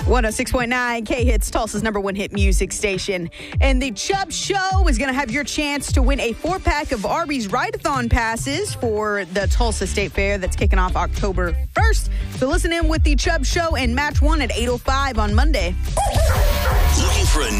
106.9 K-Hits, Tulsa's #1 hit music station. And the Chubb Show is going to have your chance to win a 4-pack of Arby's Ride-a-thon passes for the Tulsa State Fair that's kicking off October 1st. So listen in with the Chubb Show and match one at 8:05 on Monday.